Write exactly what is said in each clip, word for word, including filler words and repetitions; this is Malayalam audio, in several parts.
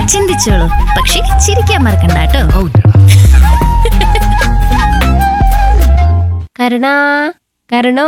ചിന്തിച്ചോളൂ, പക്ഷെ ചിരിക്കാൻ മറക്കണ്ട കേട്ടോ. കരുണാ കരുണോ.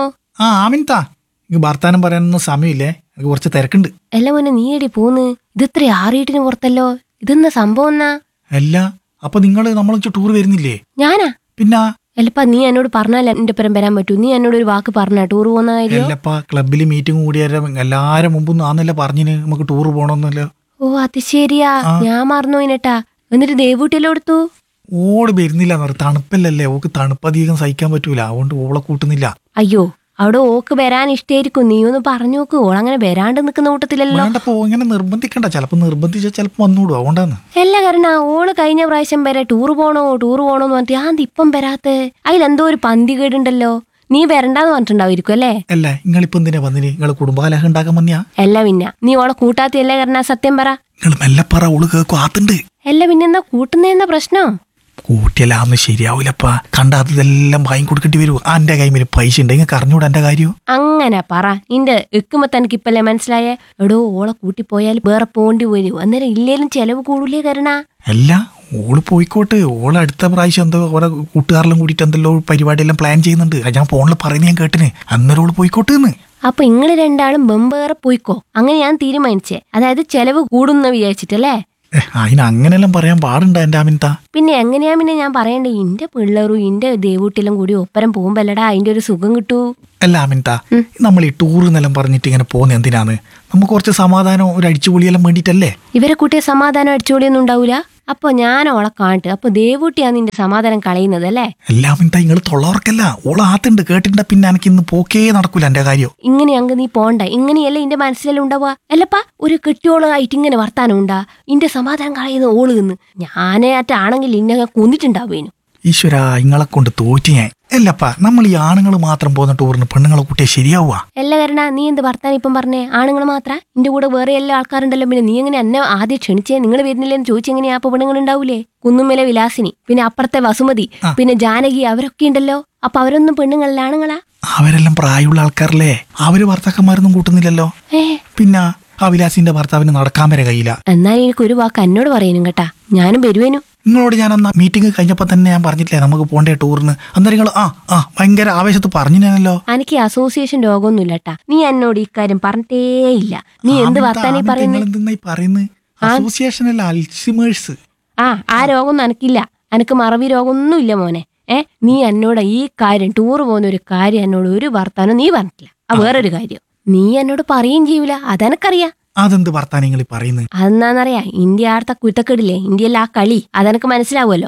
ആ ആമിൻതാ, ഇങ്ങ് വർത്താനം പറയാനൊന്നും സമയമില്ലേ, എനിക്ക് കുറച്ച് തിരക്കുണ്ട്. എല്ലാം മുന്നേ നീ എടി പോന്ന്, ഇതിത്ര ആറീട്ടിന് പുറത്തല്ലോ, ഇതെന്നാ സംഭവം എന്നാ? അല്ല, അപ്പൊ നിങ്ങള് നമ്മളെ ടൂർ വരുന്നില്ലേ? ഞാനാ? പിന്നെ അല്ലപ്പാ, നീ എന്നോട് പറഞ്ഞാൽ എന്റെ പരം വരാൻ പറ്റൂ. നീ എന്നോട് ഒരു വാക്ക് പറഞ്ഞ ടൂർ പോകുന്ന കാര്യം? അല്ലപ്പാ, ക്ലബില് മീറ്റിംഗ് കൂടിയാലും എല്ലാരും മുമ്പൊന്നും ആന്നല്ല പറഞ്ഞിന് നമുക്ക് ടൂർ പോണോന്നല്ലോ. ഓ അത് ശരിയാ, ഞാൻ മറന്നു പോയിനട്ടാ. എന്നിട്ട് ദേവൂട്ടിയെല്ലാം എടുത്തു? ഓള് വരുന്നില്ല, തണുപ്പല്ലേ, ഓക്ക് തണുപ്പധികം സഹിക്കാൻ പറ്റൂല, അതുകൊണ്ട് ഓളെ കൂട്ടുന്നില്ല. അയ്യോ, അവിടെ ഓക്ക് വരാൻ ഇഷ്ടായിരിക്കും, നീ ഒന്ന് പറഞ്ഞു നോക്ക്. ഓളങ്ങനെ വരാണ്ട് നിക്കുന്ന കൂട്ടത്തിലല്ലോ. വേണ്ടപ്പോ ഇങ്ങനെ നിർബന്ധിക്കണ്ട, ചിലപ്പോ നിർബന്ധിച്ചാൽ ചിലപ്പോ വന്നൂടും, അതുകൊണ്ടാന്ന്. അല്ല കാരണം ഓള് കഴിഞ്ഞ പ്രാവശ്യം വരെ ടൂർ പോണോ ടൂർ പോണോന്ന് പറഞ്ഞിട്ട് ഞാൻ ഇപ്പം വരാത്തെ. അതിലെന്തോ ഒരു പന്തി കേടുണ്ടല്ലോ. നീ വരണ്ടാന്ന് പറഞ്ഞിട്ടുണ്ടാവുമായിരിക്കും അല്ലേ? അല്ല, നിങ്ങളിപ്പോ എന്തിനാ വന്നിന്? നിങ്ങള് കുടുംബകലഹം ഉണ്ടാക്കാൻ വന്നിയാ? അല്ല പിന്നെ നീ ഓളെ കൂട്ടാത്തിയല്ലേ കാരണം, സത്യം പറ. നിങ്ങൾ മെല്ലപ്പറ, ഓള് കേൾക്കും ആത്തുണ്ട്. അല്ല പിന്നെന്താ കൂട്ടുന്നതെന്നാ പ്രശ്നം? കൂട്ടിയല്ലാന്ന് ശരിയാവൂലപ്പാ, കണ്ടാത്തതെല്ലാം വാങ്ങി കൊടുക്കേണ്ടി വരൂ. എന്റെ കൈമിൽ പൈസ ഉണ്ട്, നിങ്ങൾക്ക് അറിഞ്ഞൂടാ എന്റെ കാര്യം. അങ്ങനെ പറ, നിന്റെ എക്കുമ്പോ തനിക്ക് ഇപ്പല്ലേ മനസ്സിലായേ? എടോ, ഓളെ കൂട്ടിപ്പോയാൽ വേറെ പോണ്ടി വരും, അന്നേരം ഇല്ലേലും ചെലവ് കൂടൂലേ കരണ? അല്ല, ഓള് പോയിക്കോട്ട്. ഓള് അടുത്ത പ്രാവശ്യം എന്തോ ഓരോ കൂട്ടുകാരെല്ലാം കൂടിയിട്ട് എന്തെല്ലോ പരിപാടിയെല്ലാം പ്ലാൻ ചെയ്യുന്നുണ്ട്. ഞാൻ ഫോണിൽ പറയുന്നത് ഞാൻ കേട്ടിന്. അന്നേരം ഓള് പോയിക്കോട്ടെന്ന്. അപ്പൊ ഇങ്ങള് രണ്ടാളും ബെമ്പേറെ പോയിക്കോ, അങ്ങനെ ഞാൻ തീരുമാനിച്ചേ. അതായത് ചെലവ് കൂടുന്ന വിചാരിച്ചിട്ടല്ലേ? അതിന് അങ്ങനെല്ലാം പറയാൻ പാടുണ്ടോ എന്റെ അമിൻത? പിന്നെ എങ്ങനെയാ പിന്നെ ഞാൻ പറയണ്ടേ? ഇന്റെ പിള്ളേരും ഇന്റെ ദേവൂട്ടിലും കൂടി ഒപ്പരം പോകുമ്പല്ലടാ അതിന്റെ ഒരു സുഖം കിട്ടൂ. അല്ല അമിൻത, നമ്മൾ ഈ ടൂർ എന്നെല്ലാം പറഞ്ഞിട്ട് ഇങ്ങനെ പോകുന്ന എന്തിനാണ്? നമുക്ക് കുറച്ച് സമാധാനം, ഒരു അടിച്ചുപൊളിയെല്ലാം വേണ്ടിട്ടല്ലേ? ഇവരെ കൂട്ടിയ സമാധാനം അടിച്ചുപൊളിയൊന്നും ഉണ്ടാവൂല. അപ്പൊ ഞാൻ ഓളെ കാണിട്ട്, അപ്പൊ ദേവൂട്ടിയാ നിന്റെ സമാധാനം കളയുന്നത് അല്ലേ? അല്ല അമിൻത, നിങ്ങൾ തൊള്ളവർക്കല്ല, ഓള ആത്തുണ്ട് കേട്ടിട്ടുണ്ട. പിന്നെ എനിക്ക് ഇന്ന് പോക്കേ നടക്കൂല എന്റെ കാര്യം. ഇങ്ങനെ അങ്ങ് നീ പോണ്ട, ഇങ്ങനെയല്ലേ ഇന്റെ മനസ്സിലെല്ലാം ഉണ്ടാവുക. അല്ലപ്പാ, ഒരു കെട്ടിയോളായിട്ട് ഇങ്ങനെ വർത്താനം ഉണ്ടാ, ഇന്റെ സമാധാനം കളയുന്ന ഓള് നിന്ന് ഞാനായിട്ടാണെങ്കിൽ ഇന്നെ കൊന്നിട്ടുണ്ടാവേനു. ഈശ്വരാ, ഇങ്ങളെ കൊണ്ട് തോറ്റി ഞാൻ. അല്ലപ്പാ, നമ്മൾ ഈ ആണുങ്ങൾ മാത്രം പോകുന്ന ടൂറിന് പെണ്ണുങ്ങളെ കൂട്ടിയെ ശരിയാവുക? അല്ല കരണ, നീ എന്ത് വർത്താനം ഇപ്പം പറഞ്ഞേ? ആണുങ്ങൾ മാത്ര? ഇന്റെ കൂടെ വേറെ എല്ലാ ആൾക്കാരുണ്ടല്ലോ. പിന്നെ നീ എങ്ങനെ എന്നെ ആദ്യം ക്ഷണിച്ചേ? നിങ്ങൾ വരുന്നില്ലെന്ന് ചോദിച്ചെങ്ങനെയാ? അപ്പൊ പെണ്ണുങ്ങൾ ഉണ്ടാവൂലേ? കുന്നുമേലെ വിലാസിനി, പിന്നെ അപ്പുറത്തെ വസുമതി, പിന്നെ ജാനകി, അവരൊക്കെ ഉണ്ടല്ലോ. അപ്പൊ അവരൊന്നും പെണ്ണുങ്ങളല്ല, ആണുങ്ങളാ? അവരെല്ലാം പ്രായമുള്ള ആൾക്കാരല്ലേ, അവര് ഭർത്താക്കന്മാരൊന്നും കൂട്ടുന്നില്ലല്ലോ. പിന്നെ ആ വിലാസിന്റെ ഭർത്താവിന് നടക്കാൻ വരെ കഴിയില്ല. എന്നാൽ എനിക്ക് ഒരു വാക്ക് എന്നോട് പറയാനും കേട്ടാ, ഞാനും വരുവേനു. നിങ്ങളോട് ഞാൻ അന്ന് മീറ്റിംഗ് കഴിഞ്ഞപ്പോ തന്നെ ഞാൻ പറഞ്ഞിട്ടില്ലേ നമുക്ക് പോണ്ടേ ടൂറിന്? അന്നേരം നിങ്ങൾ ആ ആ ഭയങ്കര ആവേശത്ത് പറഞ്ഞില്ലല്ലോ. എനിക്ക് അസോസിയേഷൻ രോഗമൊന്നുമില്ല ട്ടാ. നീ എന്നോട് ഇക്കാര്യം പറഞ്ഞിട്ടേ ഇല്ല. നീ എന്ത് വർത്താനീ പറയുന്നത്? അസോസിയേഷൻ അല്ല, അൽഷിമേഴ്സ്. ആ ആ രോഗമൊന്നും എനിക്കില്ല. എനിക്ക് മറവി രോഗമൊന്നും ഇല്ല മോനെ. ഏ നീ എന്നോട് ഈ കാര്യം, ടൂർ പോകുന്ന ഒരു കാര്യം എന്നോട് ഒരു വർത്താനം നീ പറഞ്ഞിട്ടില്ല. ആ വേറൊരു കാര്യം നീ എന്നോട് പറയുകയും ചെയ്യൂല, അതെനക്കറിയാം. അതെന്ത് വർത്താനം നിങ്ങൾ പറയുന്നത്? അതെന്നാന്നറിയാ, ഇന്ത്യ ആടത്തെ കുത്തക്കെടില്ലേ, ഇന്ത്യയിലെ ആ കളി, അതെനക്ക് മനസ്സിലാവുമല്ലോ.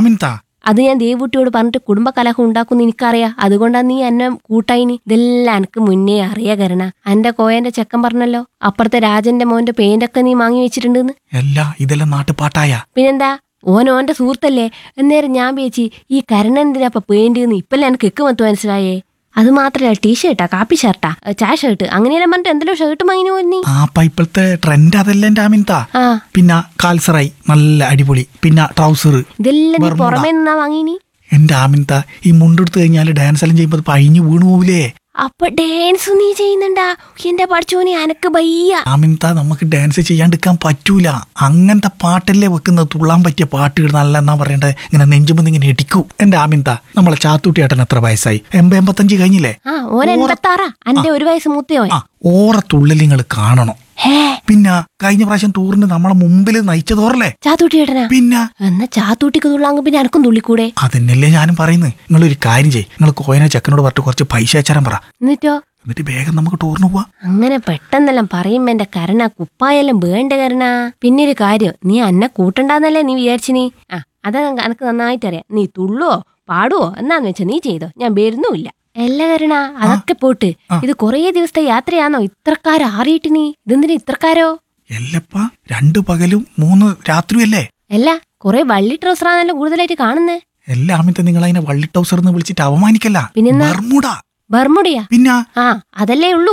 അത് ഞാൻ ദേവൂട്ടിയോട് പറഞ്ഞിട്ട് കുടുംബ കലഹം ഉണ്ടാക്കുന്ന എനിക്കറിയാം. അതുകൊണ്ടാ നീ എന്നെ കൂട്ടായിനി. ഇതെല്ലാം എനിക്ക് മുന്നേ അറിയാ കരണ. എന്റെ കോയന്റെ ചെക്കൻ പറഞ്ഞല്ലോ, അപ്പുറത്തെ രാജന്റെ മോന്റെ പെയിന്റൊക്കെ നീ വാങ്ങി വെച്ചിട്ടുണ്ടെന്ന്. ഇതെല്ലാം നാട്ടുപാട്ടായ? പിന്നെന്താ, ഓൻ ഓന്റെ സുഹൃത്തല്ലേ. എന്നേരം ഞാൻ വിചാരിച്ചു ഈ കരണ എന്തിനാ അപ്പൊ പെയിന്റ്? ഇപ്പല്ലേ എനിക്ക് എക്കുമത്ത് മനസ്സിലായേ. അത് മാത്രല്ല, ടീഷർട്ടാ, കാപ്പി ഷർട്ടാ, ചായ ഷർട്ട്, അങ്ങനെയെല്ലാം പറഞ്ഞിട്ട് എന്തെല്ലോ ഷർട്ട് വാങ്ങിനു നീ. ഇപ്പോഴത്തെ ട്രെൻഡ് അതല്ലേ എന്റെ അമിൻത. പിന്നെ കാൽസറായി നല്ല അടിപൊളി, പിന്നെ ട്രൗസർ, ഇതെല്ലാം നീ പുറമേ നിന്നാ വാങ്ങിനി. എന്റെ ആമിൻത, ഈ മുണ്ടെടുത്ത് കഴിഞ്ഞാല് ഡാൻസ് എല്ലാം ചെയ്യുമ്പോ പഴിഞ്ഞു വീണു പോവില്ലേ? അപ്പൊ ഡാൻസ് നീ ചെയ്യുന്നുണ്ടാ? എന്റെ പഠിച്ചോനെ, അനക്ക് ബയ്യ. ആമിൻത, നമുക്ക് ഡാൻസ് ചെയ്യാണ്ടിരിക്കാൻ പറ്റൂല. അങ്ങനത്തെ പാട്ടല്ലേ വെക്കുന്നത്, തുള്ളാൻ പറ്റിയ പാട്ടുകൾ നല്ല എന്നാ പറയണ്ടേ, ഇങ്ങനെ നെഞ്ചുമ്പോ ഇങ്ങനെ ഇടിക്കൂ. എന്റെ ആമിൻത, നമ്മളെ ചാത്തൂട്ടി ഏട്ടൻ എത്ര വയസ്സായി? എൺപത് എൺപത്തഞ്ച് കഴിഞ്ഞില്ലേ? ആ ഓൻ എൺപത്തി ആറാ. എന്റെ ഒരു വയസ്സ് മൂത്തയോ. ഓറ തുള്ളൽ നിങ്ങൾ കാണണം. പിന്നെ കഴിഞ്ഞ പ്രാവശ്യം ടൂറിന് നമ്മളെ മുമ്പിൽ നയിച്ചതോറല്ലേ ചാത്തൂട്ടി ഏട്ടനാ? പിന്നെ എന്നാ ചാത്തൂട്ടിക്ക് തുള്ളാങ്ക പിന്നെ എനക്കും തുള്ളിക്കൂടെ? അതന്നെയല്ലേ ഞാനും പറയുന്നത്. നിങ്ങളൊരു കാര്യം ചെയ്യ്, നിങ്ങൾ കോയനെ ചെക്കനോട് പറഞ്ഞിട്ട് കുറച്ച് പൈസ അയച്ചാൻ പറ. എന്നിട്ടോ? എന്നിട്ട് വേഗം നമുക്ക് ടൂറിന് പോവാ. അങ്ങനെ പെട്ടെന്നെല്ലാം പറയുമ്പോ എന്റെ കരണ കുപ്പായെല്ലാം വേണ്ട കരണ. പിന്നെ ഒരു കാര്യം, നീ എന്നെ കൂട്ടണ്ടാന്നല്ലേ നീ വിചാരിച്ചിനി? ആ അതാ എനക്ക് നന്നായിട്ടറിയാം. നീ തുള്ളുവോ പാടുവോ എന്നാന്ന് വെച്ചാ നീ ചെയ്തോ, ഞാൻ വരുന്നുമില്ല. അല്ല കരണ, അതൊക്കെ പോട്ട്, ഇത് കൊറേ ദിവസത്തെ യാത്രയാണോ? ഇത്രക്കാരോ ആറിയിട്ടിനി? ഇതെന്തിനാ ഇത്രക്കാരോ? എല്ലപ്പാ, രണ്ടു പകലും മൂന്ന് രാത്രിയല്ലേ? അല്ല, കൊറേ വള്ളി ട്രൗസറാണല്ലോ കൂടുതലായിട്ട് കാണുന്നേ. എല്ലാമിത്തെ നിങ്ങൾ അതിനെ വള്ളി ട്രൗസർ എന്ന് വിളിച്ചിട്ട് അവമാനിക്കല്ല. പിന്നെ ബർമുഡ. ബർമുഡയാ? പിന്നെ ആ അതല്ലേ ഉള്ളൂ.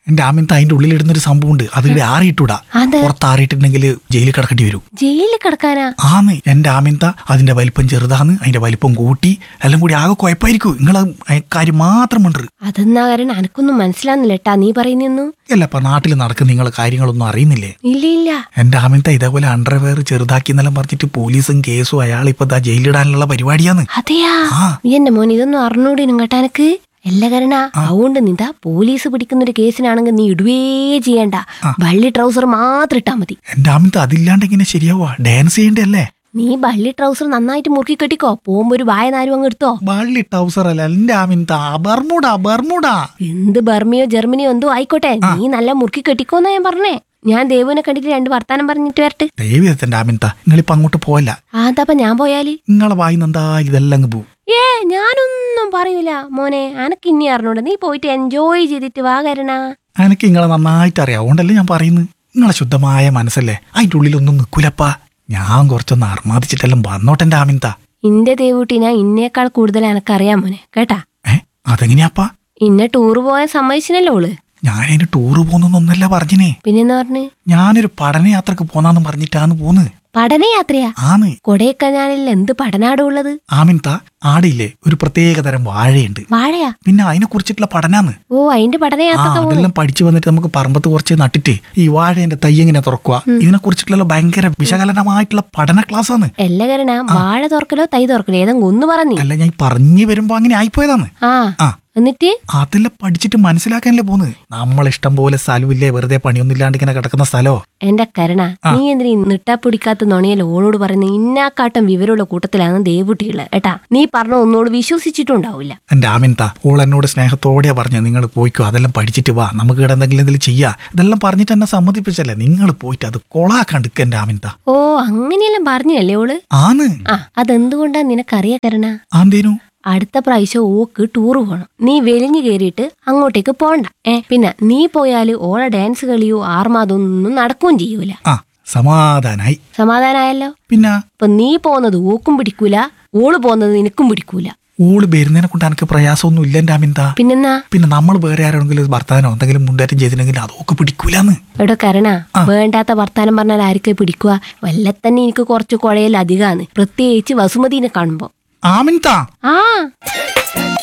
എന്റെ ആമിൻത അതിന്റെ ഉള്ളിലിടുന്നൊരു സംഭവം ഉണ്ട് അത് ഇവിടെ ആറിയിട്ടൂടാ. അത് പുറത്ത് ആറിയിട്ടുണ്ടെങ്കിൽ ജയിലിൽ കിടക്കേണ്ടി വരും. ജയിലിൽ കിടക്കാനാ? ആന്ന് എന്റെ ആമിൻത അതിന്റെ വലിപ്പം ചെറുതാന്ന് അതിന്റെ വലിപ്പം കൂട്ടി എല്ലാം കൂടി ആകെ കുഴപ്പമായിരിക്കും. നിങ്ങളെ കാര്യം മാത്രം ഉണ്ട്. അതെന്നാ കാരണം എനക്കൊന്നും മനസ്സിലാകുന്നില്ല ഏട്ടാ നീ പറയുന്നു. അല്ലപ്പ നാട്ടിൽ നടക്കുന്ന നിങ്ങളെ കാര്യങ്ങളൊന്നും അറിയുന്നില്ലേ? ഇല്ല ഇല്ല. എന്റെ ആമിൻത ഇതേപോലെ അണ്ടർവെയർ ചെറുതാക്കി എന്നെല്ലാം പറഞ്ഞിട്ട് പോലീസും കേസും അയാൾ ഇപ്പൊ ദാ ജയിലിടാനുള്ള പരിപാടിയാന്ന്. അതെയാ? ആ. എന്റെ മോൻ ഇതൊന്നും അറിഞ്ഞൂടിനും കേട്ടാ എനക്ക്. എല്ലാ കാരണ അതുകൊണ്ട് നീതാ പോലീസ് പിടിക്കുന്ന ഒരു കേസിനാണെങ്കിൽ നീ ഇടുവേ ചെയ്യണ്ട, വള്ളി ട്രൗസർ മാത്രം ഇട്ടാ മതി. എന്റെ ആമിൻത അതില്ലാണ്ട് എങ്ങനെ ശരിയാവാ? ഡാൻസ് ചെയ്യണ്ടല്ലേ? നീ വള്ളി ട്രൗസർ നന്നായിട്ട് മുറുക്കി കെട്ടിക്കോ, പോകുമ്പോ ഒരു വായ നാരും അങ്ങ് എടുത്തോ. വള്ളി ട്രൗസർ അല്ല എന്റെ ആമിൻത, ബർമുഡ ബർമുഡ. എന്ത് ബർമിയോ ജർമ്മനിയോ എന്തോ ആയിക്കോട്ടെ, നീ നല്ല മുറുക്കി കെട്ടിക്കോന്നാ ഞാൻ പറഞ്ഞേ. ഞാൻ ദേവുവിനെ കണ്ടിട്ട് രണ്ട് വർത്താനം പറഞ്ഞിട്ട് വരട്ടെ. ദൈവത്തിന്റെ ആമിൻത നിങ്ങളിപ്പോ അങ്ങോട്ട് പോവല്ല. അതപ്പ ഞാൻ പോയാല് നിങ്ങളെ വായിന്ന് എന്തായാലും ഇതെല്ലാം അങ്ങ് പോവും. ഏ ഞാനൊന്നും പറയൂല മോനെ, അനക്ക് ഇനി അറിഞ്ഞൂടെ. നീ പോയിട്ട് എൻജോയ് ചെയ്തിട്ട് വാ കരണ. എനിക്ക് നിങ്ങളെ നന്നായിട്ട് അറിയാം, അതുകൊണ്ടല്ലേ ഞാൻ പറയുന്നത്. നിങ്ങളെ ശുദ്ധമായ മനസ്സല്ലേ, അതിന്റെ ഉള്ളിലൊന്നും നിൽക്കൂലപ്പാ. ഞാൻ കുറച്ചൊന്ന് അർമാദിച്ചിട്ടെല്ലാം വന്നോട്ടെ എന്റെ ആമിൻത. ഇന്റെ ദേവൂട്ടി ഞാൻ ഇന്നേക്കാൾ കൂടുതൽ എനക്കറിയാം മോനെ കേട്ടാ. ഏ അതെങ്ങനെയാപ്പാ? ഇന്നെ ടൂറ് പോയാൻ സമ്മതിച്ചിനല്ലോ ഓള്. ഞാൻ അതിന് ടൂറ് പോകുന്നൊന്നല്ല പറഞ്ഞിനെ. പിന്നെന്താ പറഞ്ഞ്? ഞാനൊരു പഠനയാത്രക്ക് പോന്നാന്ന് പറഞ്ഞിട്ടാന്ന് പോന്ന്. പഠനയാത്രയാ? ആന്ന്. കൊടൈക്കനാലിൽ എന്ത് പഠനാടോ ഉള്ളത്? ആമിൻത ആടില്ലേ ഒരു പ്രത്യേക തരം വാഴയുണ്ട്. വാഴയാ? പിന്നെ അതിനെ കുറിച്ചിട്ടുള്ള പഠനാന്ന്. ഓ അതിന്റെ ആ പഠനയാത്ര. അതെല്ലാം പഠിച്ചു വന്നിട്ട് നമുക്ക് പറമ്പത്ത് കുറച്ച് നട്ടിട്ട് ഈ വാഴേന്റെ തൈ എങ്ങനെ തുറക്കുക ഇതിനെ കുറിച്ചിട്ടുള്ള ഭയങ്കര വിശകലനമായിട്ടുള്ള പഠന ക്ലാസ് ആണ്. എല്ലാ കാരണ വാഴ തുറക്കലോ തൈ തുറക്കലോ ഏതെങ്കിലും ഒന്ന് പറഞ്ഞു. അല്ല ഞാൻ പറഞ്ഞു വരുമ്പോ അങ്ങനെ ആയിപ്പോയതാന്ന്. ആ ആ എന്നിട്ട് അതെല്ലാം പഠിച്ചിട്ട് മനസ്സിലാക്കാനല്ലേ പോന്ന്. നമ്മളിഷ്ടം പോലെ സ്ഥലമില്ലേ, വെറുതെ പണിയൊന്നും ഇല്ലാണ്ട് ഇങ്ങനെ കിടക്കുന്ന സ്ഥലോ. എന്റെ കരുണ നീ എന്തിനീ നിട്ടാ പിടിക്കാത്ത നുണയല്ലോ ഓളോട് പറയുന്ന. ഇന്നാക്കാട്ടം വിവരമുള്ള കൂട്ടത്തിലാണ് ദേവുട്ടികള് ഏട്ടാ. നീ പറഞ്ഞ ഒന്നോട് വിശ്വസിച്ചിട്ടുണ്ടാവില്ല. എന്റെ ആമിൻത ഓൾ എന്നോട് സ്നേഹത്തോടെയാ പറഞ്ഞു നിങ്ങൾ പോയിക്കോ, അതെല്ലാം പഠിച്ചിട്ട് വാ, നമുക്ക് ഇവിടെ എന്തെങ്കിലും എന്തെങ്കിലും ചെയ്യാ. ഇതെല്ലാം പറഞ്ഞിട്ട് എന്നെ സമ്മതിപ്പിച്ചല്ലേ. നിങ്ങൾ പോയിട്ട് അത് കൊളാക്കണ്ടിക്ക എന്റെ ആമിൻത. ഓ അങ്ങനെയെല്ലാം പറഞ്ഞല്ലേ ഓള്? ആന്ന്. ആ അതെന്തുകൊണ്ടാ നിനക്കറിയാ കരുണ? ആന്തേനു? അടുത്ത പ്രാവശ്യം ഓക്ക് ടൂറ് പോണം. നീ വെലിഞ്ഞു കേറിയിട്ട് അങ്ങോട്ടേക്ക് പോണ്ട. ഏ പിന്നെ നീ പോയാല് ഓളെ ഡാൻസ് കളിയോ ആർമാതൊന്നും നടക്കുകയും ചെയ്യൂല. ആ സമാധാനായി. സമാധാനായല്ലോ. പിന്നെ ഇപ്പൊ നീ പോകുന്നത് ഓക്കും പിടിക്കൂല, ഓള് പോകുന്നത് നിനക്കും പിടിക്കൂല. ഓള് വരുന്നതിനെ കൊണ്ട് എനിക്ക് പ്രയാസമൊന്നും ഇല്ല എന്റെ ആമിൻത. പിന്നെന്നാ? പിന്നെ നമ്മൾ വേറെ ആരെങ്കിലും ഭർത്താനോ എന്തെങ്കിലും മുണ്ടേറ്റം ചെയ്തിട്ടുണ്ടെങ്കിൽ അതൊക്കെ പിടിക്കൂലെന്ന്. എടോ കരണ വേണ്ടാത്ത വർത്താനം പറഞ്ഞാൽ ആർക്കെ പിടിക്കുക? വല്ല തന്നെ എനിക്ക് കുറച്ച് കുഴയിൽ അധികമാണ്, പ്രത്യേകിച്ച് വസുമതിനെ കാണുമ്പോ. ആമിൻത ആ